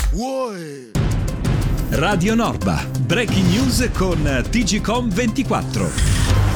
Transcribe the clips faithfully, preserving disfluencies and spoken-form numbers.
Radio Norba, breaking news con T G Com ventiquattro.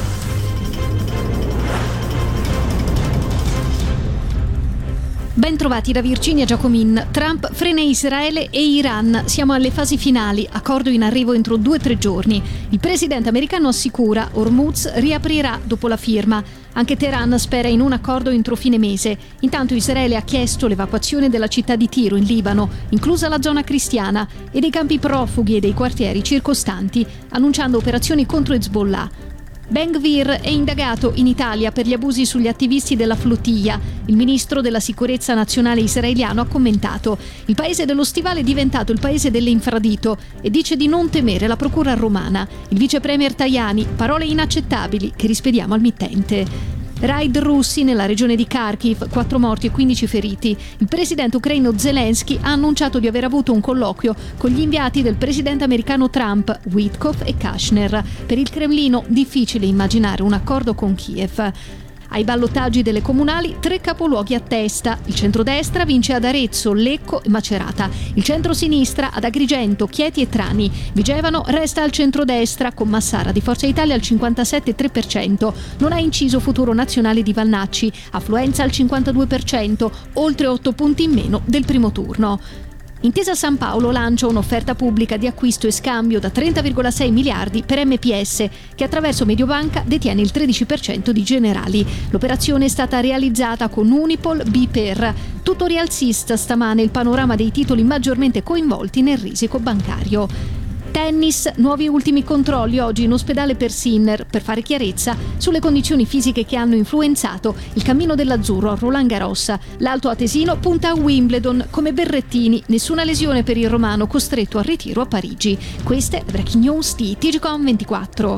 Ben trovati da Virginia Giacomin. Trump frena Israele e Iran. Siamo alle fasi finali, accordo in arrivo entro due o tre giorni. Il presidente americano assicura Hormuz riaprirà dopo la firma. Anche Teheran spera in un accordo entro fine mese. Intanto Israele ha chiesto l'evacuazione della città di Tiro in Libano, inclusa la zona cristiana, e dei campi profughi e dei quartieri circostanti, annunciando operazioni contro Hezbollah. Ben Gvir è indagato in Italia per gli abusi sugli attivisti della flottiglia. Il ministro della sicurezza nazionale israeliano ha commentato: il paese dello stivale è diventato il paese dell'infradito e dice di non temere la procura romana. Il vice premier Tajani: parole inaccettabili che rispediamo al mittente. Raid russi nella regione di Kharkiv, quattro morti e quindici feriti. Il presidente ucraino Zelensky ha annunciato di aver avuto un colloquio con gli inviati del presidente americano Trump, Witkoff e Kushner. Per il Cremlino difficile immaginare un accordo con Kiev. Ai ballottaggi delle comunali, tre capoluoghi a testa. Il centrodestra vince ad Arezzo, Lecco e Macerata. Il centrosinistra ad Agrigento, Chieti e Trani. Vigevano resta al centrodestra con Massara di Forza Italia al cinquantasette virgola tre per cento. Non ha inciso Futuro Nazionale di Vannacci. Affluenza al cinquantadue per cento, oltre otto punti in meno del primo turno. Intesa San Paolo lancia un'offerta pubblica di acquisto e scambio da trenta virgola sei miliardi per M P S, che attraverso Mediobanca detiene il tredici per cento di Generali. L'operazione è stata realizzata con Unipol BPER. Tutto rialzista stamane il panorama dei titoli maggiormente coinvolti nel risico bancario. Tennis, nuovi ultimi controlli oggi in ospedale per Sinner per fare chiarezza sulle condizioni fisiche che hanno influenzato il cammino dell'azzurro a Roland Garros. L'alto atesino punta a Wimbledon come Berrettini, nessuna lesione per il romano costretto al ritiro a Parigi. Queste le breaking news di T G Com ventiquattro.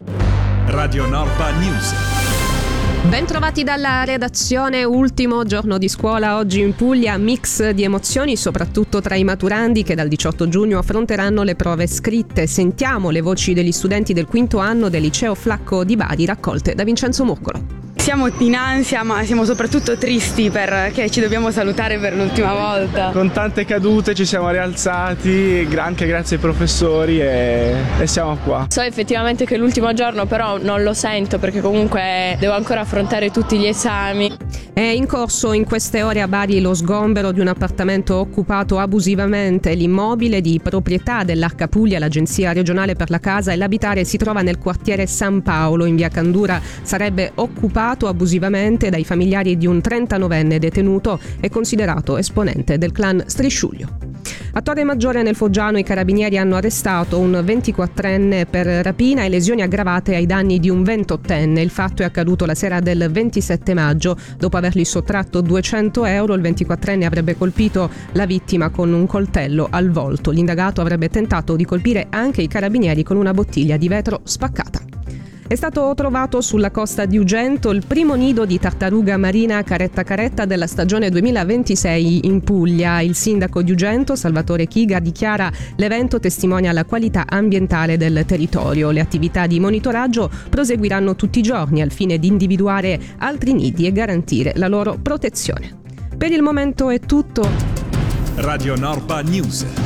Radio Norba News. Ben trovati dalla redazione, ultimo giorno di scuola oggi in Puglia, mix di emozioni soprattutto tra i maturandi che dal diciotto giugno affronteranno le prove scritte. Sentiamo le voci degli studenti del quinto anno del liceo Flacco di Bari raccolte da Vincenzo Murcolo. Siamo in ansia, ma siamo soprattutto tristi perché ci dobbiamo salutare per l'ultima volta. Con tante cadute ci siamo rialzati, anche grazie ai professori, e, e siamo qua. So effettivamente che è l'ultimo giorno, però non lo sento perché comunque devo ancora affrontare tutti gli esami. È in corso in queste ore a Bari lo sgombero di un appartamento occupato abusivamente. L'immobile di proprietà dell'Arca Puglia, l'Agenzia regionale per la casa e l'abitare, si trova nel quartiere San Paolo in via Candura. Sarebbe occupato abusivamente dai familiari di un trentanovenne detenuto e considerato esponente del clan Strisciuglio. A Torre Maggiore nel Foggiano i carabinieri hanno arrestato un ventiquattrenne per rapina e lesioni aggravate ai danni di un ventottenne. Il fatto è accaduto la sera del ventisette maggio. Dopo avergli sottratto duecento euro, il ventiquattrenne avrebbe colpito la vittima con un coltello al volto. L'indagato avrebbe tentato di colpire anche i carabinieri con una bottiglia di vetro spaccata. È stato trovato sulla costa di Ugento il primo nido di tartaruga marina caretta caretta della stagione duemilaventisei in Puglia. Il sindaco di Ugento, Salvatore Chiga, dichiara: l'evento testimonia la qualità ambientale del territorio. Le attività di monitoraggio proseguiranno tutti i giorni al fine di individuare altri nidi e garantire la loro protezione. Per il momento è tutto. Radio Norba News.